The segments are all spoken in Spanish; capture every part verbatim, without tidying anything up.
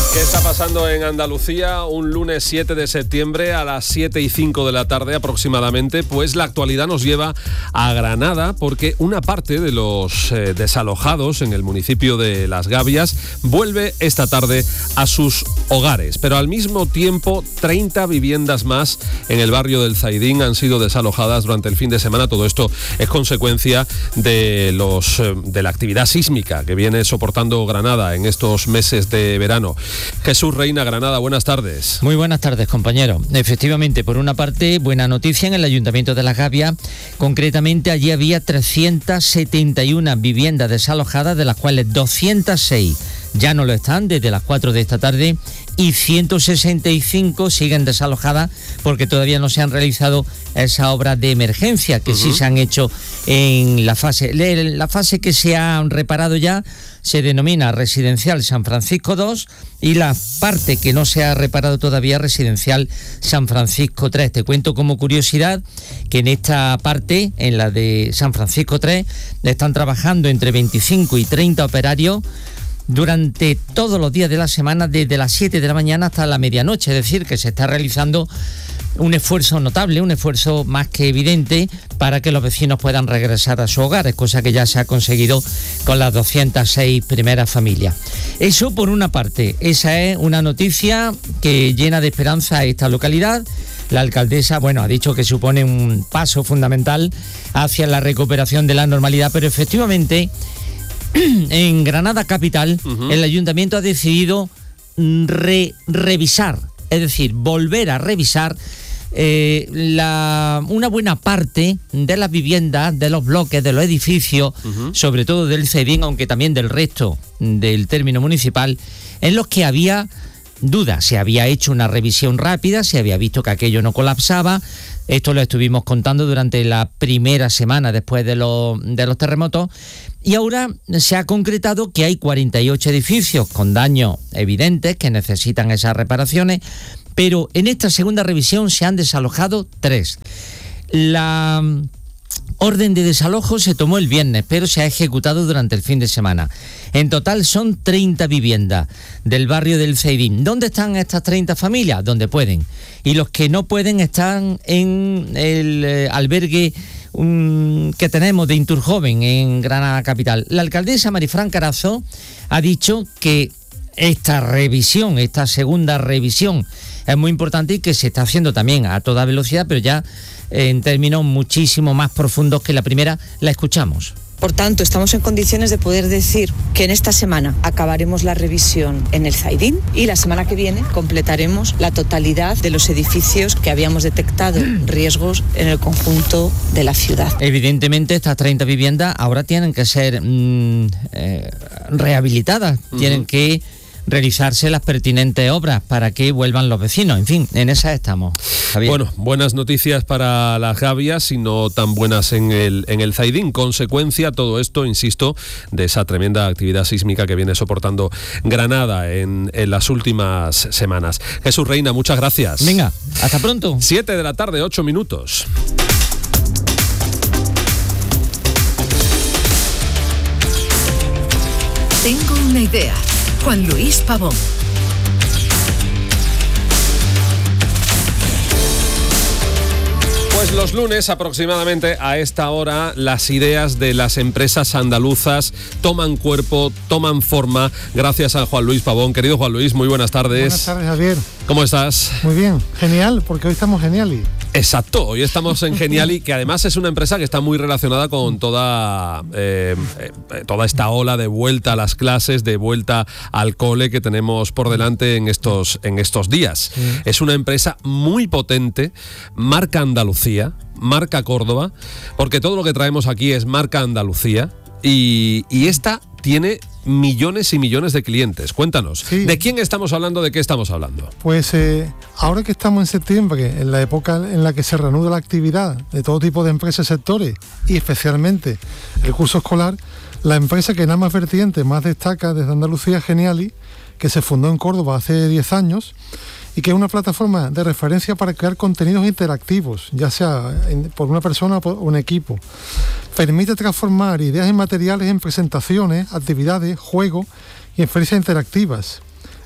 ¿Qué está pasando en Andalucía un lunes siete de septiembre a las siete y cinco de la tarde aproximadamente? Pues la actualidad nos lleva a Granada porque una parte de los eh, desalojados en el municipio de Las Gavias vuelve esta tarde a sus hogares. Pero al mismo tiempo, treinta viviendas más en el barrio del Zaidín han sido desalojadas durante el fin de semana. Todo esto es consecuencia de, los, eh, de la actividad sísmica que viene soportando Granada en estos meses de verano. Jesús Reina, Granada, buenas tardes. Muy buenas tardes, compañero. Efectivamente, por una parte, buena noticia en el Ayuntamiento de Las Gavias. Concretamente, allí había trescientas setenta y una viviendas desalojadas, de las cuales doscientas seis ya no lo están desde las cuatro de esta tarde y ciento sesenta y cinco siguen desalojadas porque todavía no se han realizado esas obras de emergencia que uh-huh. sí se han hecho en la fase. La fase que se ha reparado ya se denomina Residencial San Francisco dos y la parte que no se ha reparado todavía Residencial San Francisco tres. Te cuento como curiosidad que en esta parte, en la de San Francisco tres, están trabajando entre veinticinco y treinta operarios durante todos los días de la semana, desde las siete de la mañana hasta la medianoche. Es decir, que se está realizando un esfuerzo notable, un esfuerzo más que evidente para que los vecinos puedan regresar a sus hogares, cosa que ya se ha conseguido con las doscientas seis primeras familias. Eso por una parte, esa es una noticia que llena de esperanza a esta localidad. La alcaldesa, bueno, ha dicho que supone un paso fundamental hacia la recuperación de la normalidad, pero efectivamente en Granada capital, uh-huh. el ayuntamiento ha decidido re- revisar, es decir, volver a revisar eh, la, una buena parte de las viviendas, de los bloques, de los edificios, uh-huh. sobre todo del Zaidín, aunque también del resto del término municipal, en los que había dudas. Se había hecho una revisión rápida, se había visto que aquello no colapsaba. Esto lo estuvimos contando durante la primera semana después de, lo, de los terremotos. Y ahora se ha concretado que hay cuarenta y ocho edificios con daños evidentes que necesitan esas reparaciones, pero en esta segunda revisión se han desalojado tres. La orden de desalojo se tomó el viernes, pero se ha ejecutado durante el fin de semana. En total son treinta viviendas del barrio del Zaidín. ¿Dónde están estas treinta familias? Donde pueden. Y los que no pueden están en el eh, albergue um, que tenemos de Inturjoven en Granada capital. La alcaldesa Marifran Carazo ha dicho que esta revisión, esta segunda revisión es muy importante y que se está haciendo también a toda velocidad, pero ya en términos muchísimo más profundos que la primera. La escuchamos. Por tanto, estamos en condiciones de poder decir que en esta semana acabaremos la revisión en el Zaidín y la semana que viene completaremos la totalidad de los edificios que habíamos detectado riesgos en el conjunto de la ciudad. Evidentemente, estas treinta viviendas ahora tienen que ser mmm, eh, rehabilitadas, uh-huh. tienen que realizarse las pertinentes obras para que vuelvan los vecinos. En fin, en esa estamos, Javier. Bueno, buenas noticias para Las Gavias y no tan buenas en el, en el Zaidín. Consecuencia, todo esto, insisto, de esa tremenda actividad sísmica que viene soportando Granada en, en las últimas semanas. Jesús Reina, muchas gracias. Venga, hasta pronto. Siete de la tarde, ocho minutos. Tengo una idea. Juan Luis Pavón. Pues los lunes aproximadamente a esta hora las ideas de las empresas andaluzas toman cuerpo, toman forma gracias a Juan Luis Pavón. Querido Juan Luis, muy buenas tardes. Buenas tardes, Javier. ¿Cómo estás? Muy bien, genial, porque hoy estamos geniali. Exacto, hoy estamos en Geniali, que además es una empresa que está muy relacionada con toda, eh, eh, toda esta ola de vuelta a las clases, de vuelta al cole que tenemos por delante en estos, en estos días. Sí. Es una empresa muy potente, marca Andalucía, marca Córdoba, porque todo lo que traemos aquí es marca Andalucía y, y esta tiene millones y millones de clientes. Cuéntanos, sí. ¿De quién estamos hablando? ¿De qué estamos hablando? Pues eh, ahora que estamos en septiembre, en la época en la que se reanuda la actividad de todo tipo de empresas y sectores, y especialmente el curso escolar, la empresa que en ambas vertientes más destaca desde Andalucía es Geniali, que se fundó en Córdoba hace diez años y que es una plataforma de referencia para crear contenidos interactivos, ya sea en, por una persona o por un equipo. Permite transformar ideas y materiales en presentaciones, actividades, juegos y experiencias interactivas.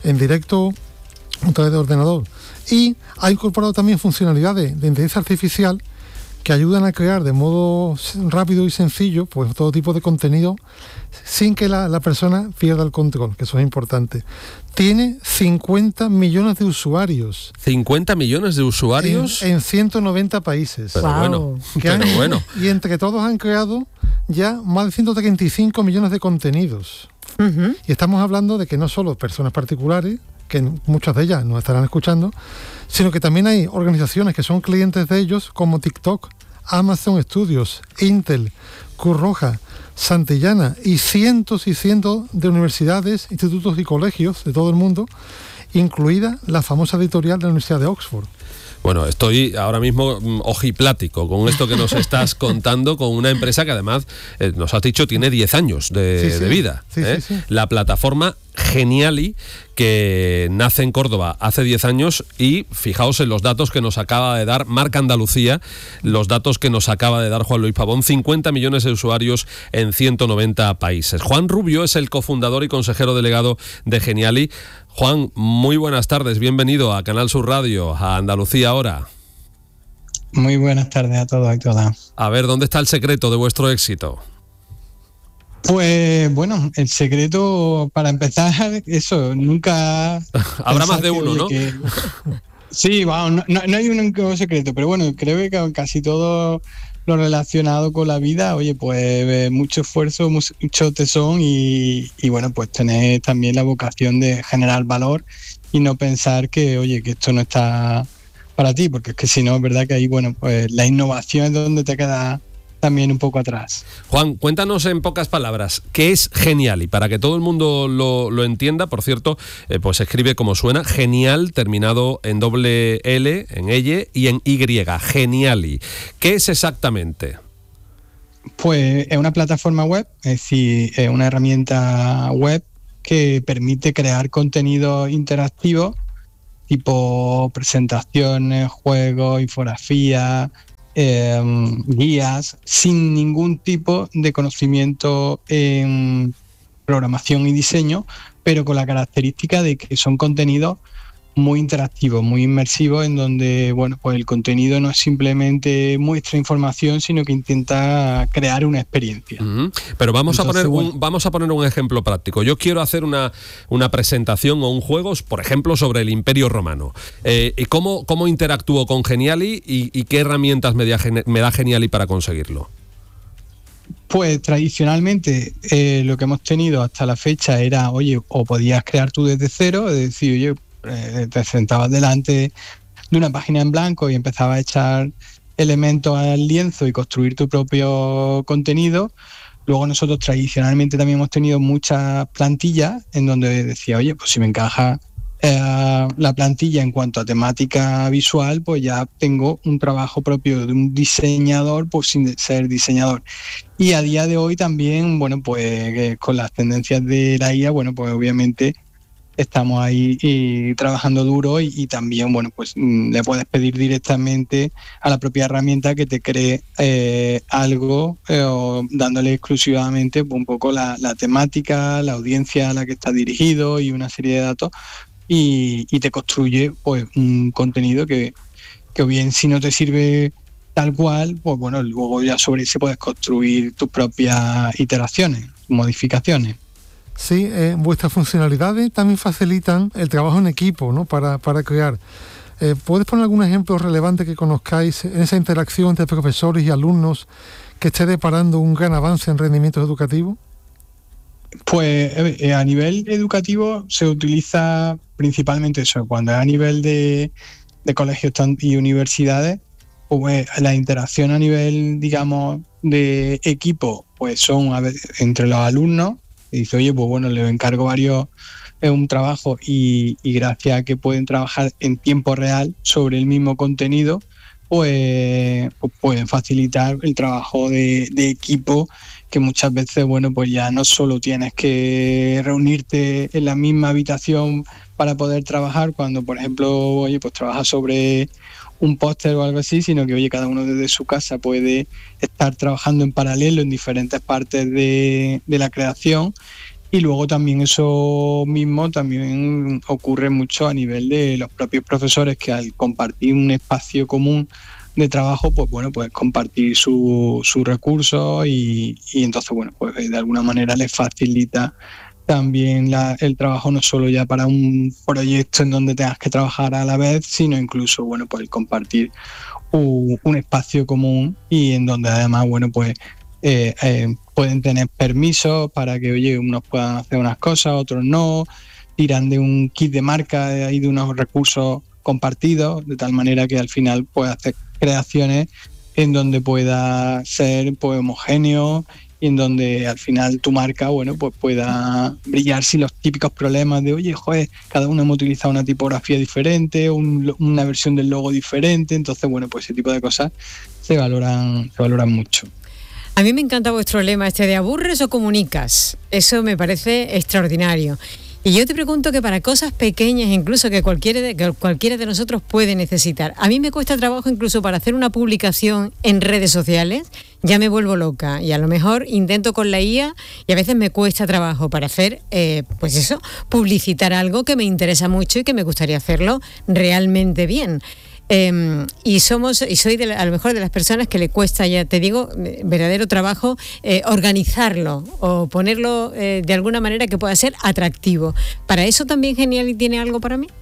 en directo a través de ordenador. Y ha incorporado también funcionalidades de inteligencia artificial que ayudan a crear de modo rápido y sencillo pues todo tipo de contenido sin que la, la persona pierda el control, que eso es importante. Tiene cincuenta millones de usuarios. ¿cincuenta millones de usuarios? En, en ciento noventa países. Pero wow. bueno, que han, pero bueno. Y entre todos han creado ya más de ciento treinta y cinco millones de contenidos. Uh-huh. Y estamos hablando de que no solo personas particulares, que muchas de ellas nos estarán escuchando, sino que también hay organizaciones que son clientes de ellos, como TikTok, Amazon Studios, Intel, Cruz Roja, Santillana y cientos y cientos de universidades, institutos y colegios de todo el mundo, incluida la famosa editorial de la Universidad de Oxford. Bueno, estoy ahora mismo ojiplático con esto que nos estás contando, con una empresa que además, eh, nos has dicho, tiene diez años de, sí, sí. de vida. Sí, ¿eh? sí, sí. La plataforma Geniali, que nace en Córdoba hace diez años y fijaos en los datos que nos acaba de dar Marca Andalucía, los datos que nos acaba de dar Juan Luis Pavón, cincuenta millones de usuarios en ciento noventa países. Juan Rubio es el cofundador y consejero delegado de Geniali. Juan, muy buenas tardes, bienvenido a Canal Sur Radio, a Andalucía Ahora. Muy buenas tardes a todos y todas. A ver, ¿dónde está el secreto de vuestro éxito? Pues bueno, el secreto, para empezar, eso, nunca... Habrá más de uno, que, ¿no? Que, sí, bueno, no, no, no hay un único secreto, pero bueno, creo que casi todo lo relacionado con la vida, oye, pues mucho esfuerzo, mucho tesón y, y bueno, pues tener también la vocación de generar valor y no pensar que, oye, que esto no está para ti, porque es que si no, es verdad que ahí, bueno, pues la innovación es donde te queda también un poco atrás. Juan, cuéntanos en pocas palabras, ¿qué es Geniali? Para que todo el mundo lo, lo entienda, por cierto, eh, pues se escribe como suena, Genial, terminado en doble L, en elle y en Y, Geniali. ¿Qué es exactamente? Pues es una plataforma web, es decir, es una herramienta web que permite crear contenido interactivo, tipo presentaciones, juegos, infografías, Eh, guías, sin ningún tipo de conocimiento en programación y diseño, pero con la característica de que son contenidos muy interactivos, muy inmersivos, en donde bueno, pues el contenido no es simplemente muestra información, sino que intenta crear una experiencia. Uh-huh. Pero vamos Entonces, a poner bueno. un vamos a poner un ejemplo práctico. Yo quiero hacer una, una presentación o un juego, por ejemplo, sobre el Imperio Romano. Eh, ¿cómo, ¿Cómo interactúo con Geniali y, y qué herramientas me da, me da Geniali para conseguirlo? Pues tradicionalmente eh, lo que hemos tenido hasta la fecha era, oye, o podías crear tú desde cero, es decir, oye, eh, te sentabas delante de una página en blanco y empezabas a echar elementos al lienzo y construir tu propio contenido. Luego nosotros tradicionalmente también hemos tenido muchas plantillas en donde decía, oye, pues si me encaja eh, la plantilla en cuanto a temática visual, pues ya tengo un trabajo propio de un diseñador, pues sin ser diseñador. Y a día de hoy también, bueno, pues eh, con las tendencias de la I A, bueno, pues obviamente estamos ahí y trabajando duro y, y también, bueno, pues mm, le puedes pedir directamente a la propia herramienta que te cree eh, algo eh, o dándole exclusivamente pues, un poco la, la temática, la audiencia a la que está dirigido y una serie de datos y, y te construye pues un contenido que, que o bien si no te sirve tal cual, pues bueno, luego ya sobre ese puedes construir tus propias iteraciones, modificaciones. Sí, eh, vuestras funcionalidades también facilitan el trabajo en equipo, ¿no? Para, para crear. Eh, ¿Puedes poner algún ejemplo relevante que conozcáis en esa interacción entre profesores y alumnos que esté deparando un gran avance en rendimientos educativos? Pues eh, a nivel educativo se utiliza principalmente eso. Cuando es a nivel de, de colegios y universidades, pues la interacción a nivel, digamos, de equipo, pues son a ver, entre los alumnos. Y dice, oye, pues bueno, les encargo varios, es un trabajo y, y gracias a que pueden trabajar en tiempo real sobre el mismo contenido, pues, pues pueden facilitar el trabajo de, de equipo, que muchas veces, bueno, pues ya no solo tienes que reunirte en la misma habitación para poder trabajar cuando, por ejemplo, oye, pues trabajas sobre un póster o algo así, sino que, oye, cada uno desde su casa puede estar trabajando en paralelo en diferentes partes de, de la creación Y luego también eso mismo también ocurre mucho a nivel de los propios profesores, que al compartir un espacio común de trabajo, pues bueno, pues compartir sus su recursos y, y entonces, bueno, pues de alguna manera les facilita también la, el trabajo, no solo ya para un proyecto en donde tengas que trabajar a la vez, sino incluso, bueno, pues el compartir un, un espacio común y en donde además, bueno, pues eh, eh, pueden tener permisos para que, oye, unos puedan hacer unas cosas, otros no, tiran de un kit de marca y de unos recursos compartidos, de tal manera que al final puedes hacer creaciones en donde pueda ser pues homogéneo y en donde al final tu marca, bueno, pues pueda brillar sin los típicos problemas de, oye, joder, cada uno hemos utilizado una tipografía diferente, un, una versión del logo diferente. Entonces, bueno, pues ese tipo de cosas se valoran, se valoran mucho. A mí me encanta vuestro lema este de aburres o comunicas. Eso me parece extraordinario. Y yo te pregunto que para cosas pequeñas, incluso que cualquiera de, que cualquiera de nosotros puede necesitar. A mí me cuesta trabajo incluso para hacer una publicación en redes sociales, ya me vuelvo loca. Y a lo mejor intento con la I A y a veces me cuesta trabajo para hacer, eh, pues eso, publicitar algo que me interesa mucho y que me gustaría hacerlo realmente bien. Eh, y somos y soy de la, a lo mejor de las personas que le cuesta, ya te digo, verdadero trabajo eh, organizarlo o ponerlo eh, de alguna manera que pueda ser atractivo. ¿Para eso también Geniali tiene algo para mí?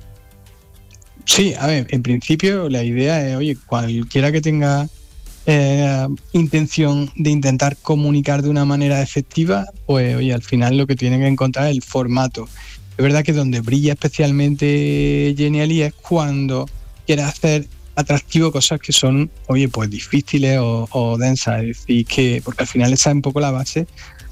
Sí, a ver, en principio la idea es, oye, cualquiera que tenga eh, intención de intentar comunicar de una manera efectiva, pues oye, al final lo que tiene que encontrar es el formato. Es verdad que donde brilla especialmente Geniali es cuando quiere hacer atractivo cosas que son, oye, pues difíciles o, o densas, es decir, que, porque al final esa es un poco la base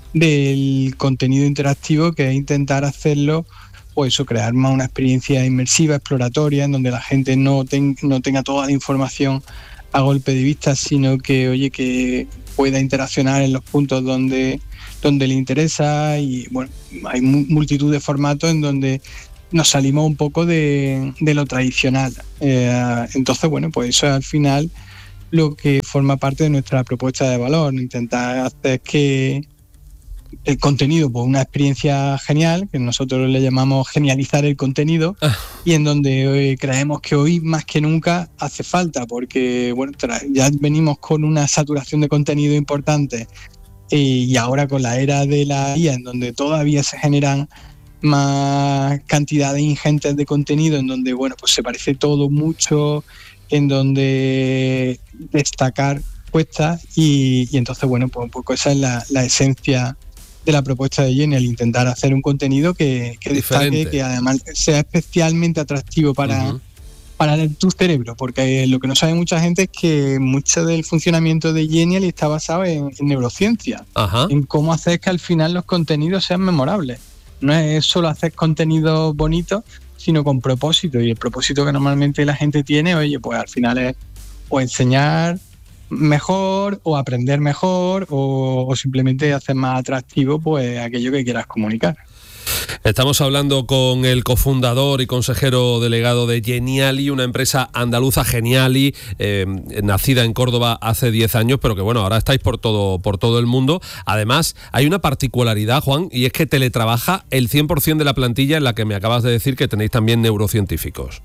del contenido interactivo, que es intentar hacerlo, pues eso, crear más una experiencia inmersiva, exploratoria, en donde la gente no, ten, no tenga toda la información a golpe de vista, sino que, oye, que pueda interaccionar en los puntos donde, donde le interesa. Y bueno, hay multitud de formatos en donde nos salimos un poco de, de lo tradicional. Eh, entonces, bueno, pues eso es al final lo que forma parte de nuestra propuesta de valor, intentar hacer que el contenido, pues una experiencia genial, que nosotros le llamamos genializar el contenido, ah. y en donde eh, creemos que hoy más que nunca hace falta, porque bueno, ya venimos con una saturación de contenido importante, eh, y ahora con la era de la I A, en donde todavía se generan más cantidades ingentes de contenido, en donde bueno, pues se parece todo mucho, en donde destacar cuesta, y, y entonces bueno, pues un poco esa es la, la esencia de la propuesta de Geniali, intentar hacer un contenido que, que destaque, que además sea especialmente atractivo para, uh-huh. para tu cerebro, porque lo que no sabe mucha gente es que mucho del funcionamiento de Geniali está basado en, en neurociencia, uh-huh. en cómo hacer que al final los contenidos sean memorables. No es solo hacer contenido bonito, sino con propósito. Y el propósito que normalmente la gente tiene, oye, pues al final es o enseñar mejor, o aprender mejor, o, o simplemente hacer más atractivo pues aquello que quieras comunicar. Estamos hablando con el cofundador y consejero delegado de Geniali, una empresa andaluza, Geniali, eh, nacida en Córdoba hace diez años, pero que bueno, ahora estáis por todo, por todo el mundo. Además, hay una particularidad, Juan, y es que teletrabaja el cien por ciento de la plantilla, en la que me acabas de decir que tenéis también neurocientíficos.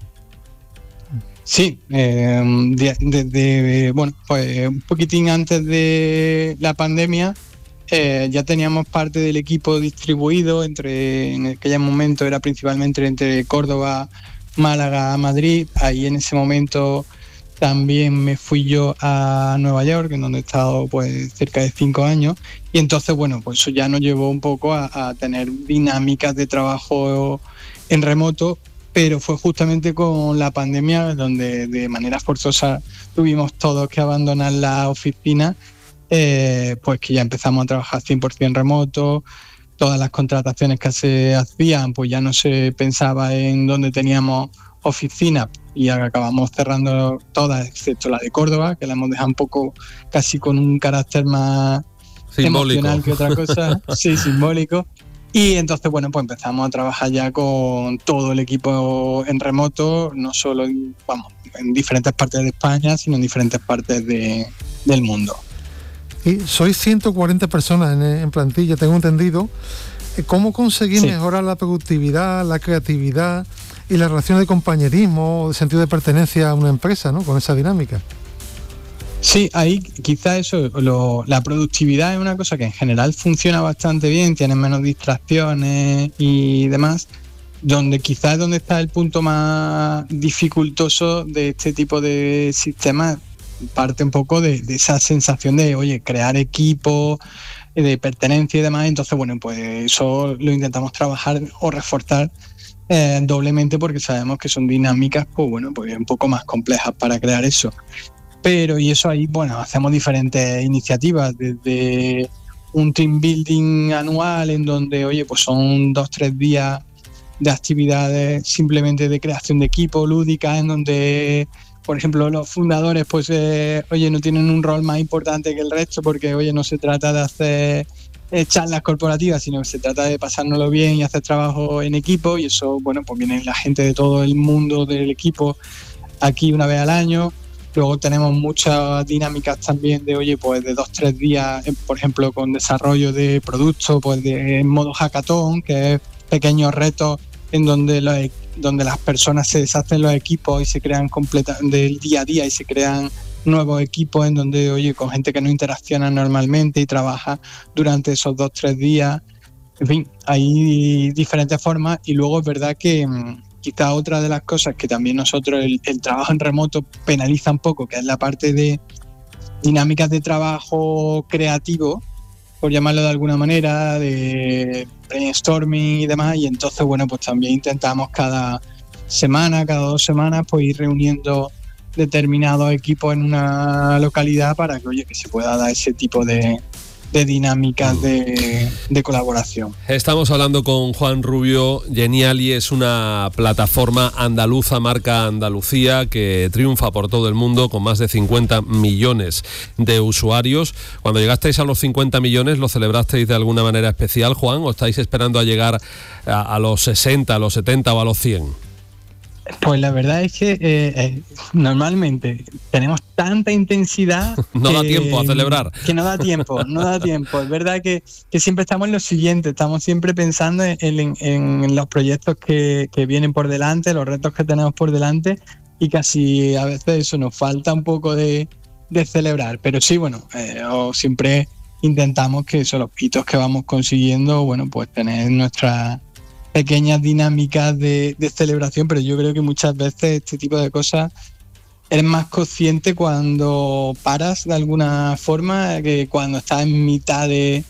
Sí, eh, de, de, de, bueno, pues un poquitín antes de la pandemia, Eh, ya teníamos parte del equipo distribuido entre, en aquel momento era principalmente entre Córdoba, Málaga, Madrid. Ahí en ese momento también me fui yo a Nueva York, en donde he estado pues cerca de cinco años, y entonces bueno, pues eso ya nos llevó un poco a, a tener dinámicas de trabajo en remoto, pero fue justamente con la pandemia donde de manera forzosa tuvimos todos que abandonar la oficina. Eh, pues que ya empezamos a trabajar cien por ciento remoto, todas las contrataciones que se hacían pues ya no se pensaba en dónde teníamos oficina, y acabamos cerrando todas excepto la de Córdoba, que la hemos dejado un poco casi con un carácter más simbólico, emocional que otra cosa, sí, simbólico. Y entonces bueno, pues empezamos a trabajar ya con todo el equipo en remoto, no solo en, vamos, en diferentes partes de España, sino en diferentes partes de, del mundo. Y sois ciento cuarenta personas en, en plantilla, tengo entendido. ¿Cómo conseguir Sí. mejorar la productividad, la creatividad y la relación de compañerismo, de sentido de pertenencia a una empresa, ¿no? Con esa dinámica. Sí, ahí quizá eso, lo- la productividad es una cosa que en general funciona bastante bien, tienes menos distracciones y demás, donde quizás es donde está el punto más dificultoso de este tipo de sistemas, parte un poco de, de esa sensación de, oye, crear equipo, eh, de pertenencia y demás. Entonces, bueno, pues eso lo intentamos trabajar o reforzar eh, doblemente, porque sabemos que son dinámicas, pues bueno, pues un poco más complejas para crear eso. Pero, y eso ahí, bueno, hacemos diferentes iniciativas, desde un team building anual en donde, oye, pues son dos, tres días de actividades simplemente de creación de equipo, lúdica, en donde, por ejemplo, los fundadores, pues, eh, oye, no tienen un rol más importante que el resto, porque, oye, no se trata de hacer eh, charlas corporativas, sino que se trata de pasárnoslo bien y hacer trabajo en equipo, y eso, bueno, pues viene la gente de todo el mundo del equipo aquí una vez al año. Luego tenemos muchas dinámicas también de, oye, pues de dos, tres días, eh, por ejemplo, con desarrollo de productos, pues de en modo hackathon, que es pequeños retos en donde, los, e- donde las personas se deshacen los equipos y se crean completa del día a día y se crean nuevos equipos en donde, oye, con gente que no interacciona normalmente y trabaja durante esos dos, tres días. En fin, hay diferentes formas, y luego es verdad que mm, quizá otra de las cosas que también nosotros, el, el trabajo en remoto penaliza un poco, que es la parte de dinámicas de trabajo creativo, por llamarlo de alguna manera, de brainstorming y demás, y entonces, bueno, pues también intentamos cada semana, cada dos semanas, pues ir reuniendo determinados equipos en una localidad para que, oye, que se pueda dar ese tipo de, de dinámicas de, de colaboración. Estamos hablando con Juan Rubio. Geniali es una plataforma andaluza, marca Andalucía, que triunfa por todo el mundo con más de cincuenta millones de usuarios. Cuando llegasteis a los cincuenta millones, ¿lo celebrasteis de alguna manera especial, Juan, o estáis esperando a llegar a, a los sesenta, a los setenta o a los cien? Pues la verdad es que eh, eh, normalmente tenemos tanta intensidad No da que- tiempo a celebrar. Que no da tiempo, no da tiempo. Es verdad que, que siempre estamos en lo siguiente, estamos siempre pensando en, en- en los proyectos que, que vienen por delante, los retos que tenemos por delante, y casi a veces eso nos falta un poco de, de celebrar. Pero sí, bueno, eh, o siempre intentamos que son los hitos que vamos consiguiendo, bueno, pues tener nuestra pequeñas dinámicas de, de celebración, pero yo creo que muchas veces este tipo de cosas eres más consciente cuando paras de alguna forma que cuando estás en mitad de,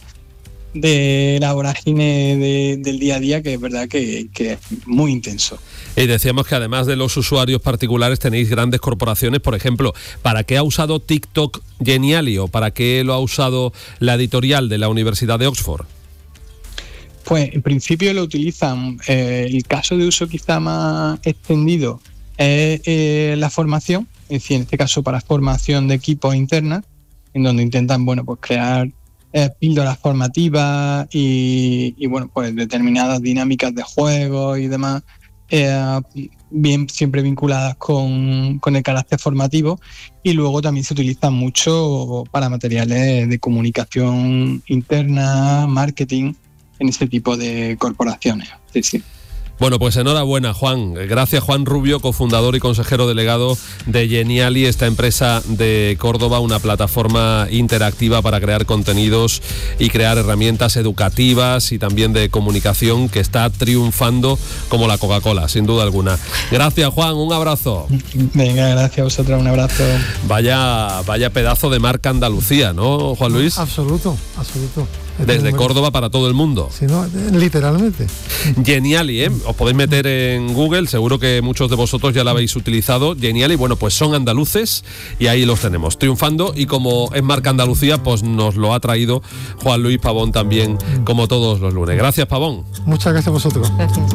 de la vorágine de- del día a día, que es verdad que, que es muy intenso. Y decíamos que además de los usuarios particulares tenéis grandes corporaciones. Por ejemplo, ¿para qué ha usado TikTok Geniali o para qué lo ha usado la editorial de la Universidad de Oxford? Pues en principio lo utilizan, eh, el caso de uso quizá más extendido es eh, la formación, es decir, en este caso para formación de equipos internas, en donde intentan, bueno, pues crear eh, píldoras formativas y, y, bueno, pues determinadas dinámicas de juego y demás, eh, bien siempre vinculadas con, con el carácter formativo. Y luego también se utiliza mucho para materiales de comunicación interna, marketing, en este tipo de corporaciones. Sí, sí. Bueno, pues enhorabuena, Juan. Gracias, Juan Rubio, cofundador y consejero delegado de Geniali, esta empresa de Córdoba, una plataforma interactiva para crear contenidos y crear herramientas educativas y también de comunicación, que está triunfando como la Coca-Cola, sin duda alguna. Gracias, Juan, un abrazo. Venga, gracias a vosotros, un abrazo. Vaya, vaya pedazo de marca Andalucía, ¿no, Juan Luis? Absoluto, absoluto. Desde Córdoba para todo el mundo. Sí, no, literalmente. Geniali, ¿eh? Os podéis meter en Google, seguro que muchos de vosotros ya la habéis utilizado. Geniali, bueno, pues son andaluces y ahí los tenemos, triunfando, y como es marca Andalucía, pues nos lo ha traído Juan Luis Pavón también, como todos los lunes. Gracias, Pavón. Muchas gracias a vosotros. Gracias.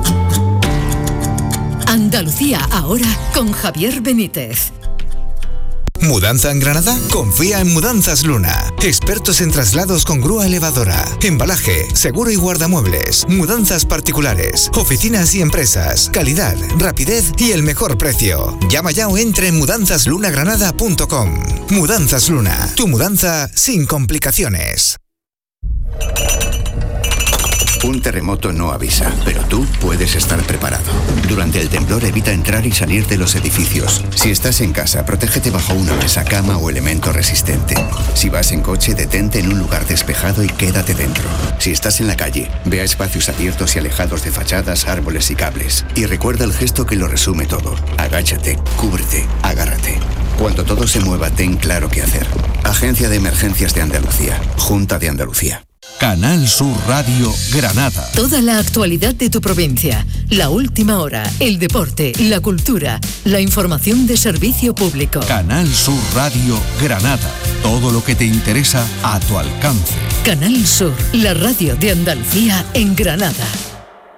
Andalucía ahora con Javier Benítez. ¿Mudanza en Granada? Confía en Mudanzas Luna. Expertos en traslados con grúa elevadora, embalaje, seguro y guardamuebles, mudanzas particulares, oficinas y empresas, calidad, rapidez y el mejor precio. Llama ya o entra en mudanzas luna granada punto com. Mudanzas Luna, tu mudanza sin complicaciones. Un terremoto no avisa, pero tú puedes estar preparado. Durante el temblor evita entrar y salir de los edificios. Si estás en casa, protégete bajo una mesa, cama o elemento resistente. Si vas en coche, detente en un lugar despejado y quédate dentro. Si estás en la calle, ve a espacios abiertos y alejados de fachadas, árboles y cables. Y recuerda el gesto que lo resume todo. Agáchate, cúbrete, agárrate. Cuando todo se mueva, ten claro qué hacer. Agencia de Emergencias de Andalucía. Junta de Andalucía. Canal Sur Radio Granada. Toda la actualidad de tu provincia, la última hora, el deporte, la cultura, la información de servicio público. Canal Sur Radio Granada. Todo lo que te interesa a tu alcance. Canal Sur, la radio de Andalucía en Granada.